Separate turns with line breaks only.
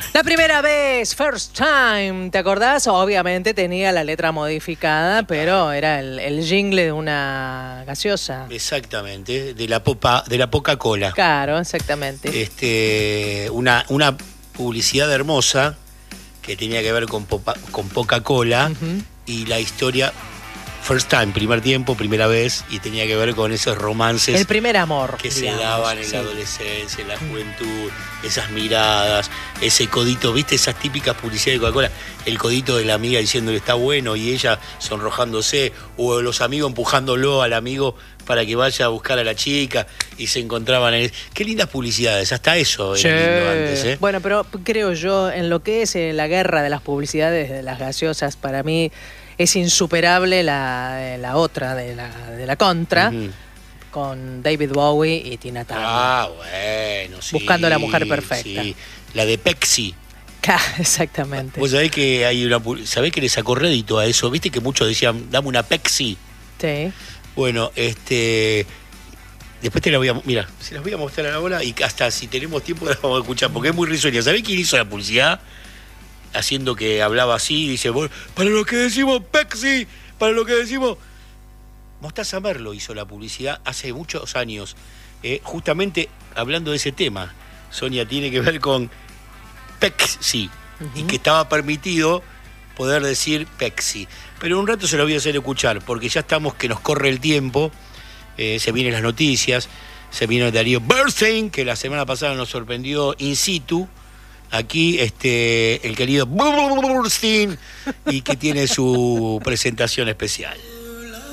La primera vez, First Time, ¿te acordás? Obviamente tenía la letra modificada, pero era el jingle de una gaseosa.
Exactamente, de la Coca-Cola.
Claro, exactamente.
Una publicidad hermosa que tenía que ver con Coca-Cola y la historia First Time, primer tiempo, primera vez, y tenía que ver con esos romances.
El primer amor.
Que se daban en la adolescencia, en la juventud, esas miradas, ese codito, ¿viste? Esas típicas publicidades de Coca-Cola, el codito de la amiga diciéndole está bueno y ella sonrojándose, o los amigos empujándolo al amigo para que vaya a buscar a la chica y se encontraban en... Qué lindas publicidades, hasta eso era lindo antes, ¿eh?
Bueno, pero creo yo, en lo que es la guerra de las publicidades de las gaseosas, para mí es insuperable la otra de la contra, con David Bowie y Tina Turner.
Ah, bueno, sí.
Buscando a la mujer perfecta.
Sí. La de Pepsi.
Exactamente.
Vos sabés que hay ¿sabés que le sacó rédito a eso? ¿Viste que muchos decían, dame una Pepsi?
Sí.
Bueno, después te la voy a... Mira, se las voy a mostrar ahora y hasta si tenemos tiempo la vamos a escuchar, porque es muy risueña. ¿Sabés quién hizo la publicidad? Haciendo que hablaba así, dice, para lo que decimos Pepsi, para lo que decimos... Mostaza Merlo hizo la publicidad hace muchos años, justamente hablando de ese tema. Sonia, tiene que ver con Pepsi, y que estaba permitido poder decir Pepsi. Pero un rato se lo voy a hacer escuchar, porque ya estamos que nos corre el tiempo, se vienen las noticias, se vino Darío Bernstein, que la semana pasada nos sorprendió in situ, aquí el querido Bernstein, y que tiene su presentación especial.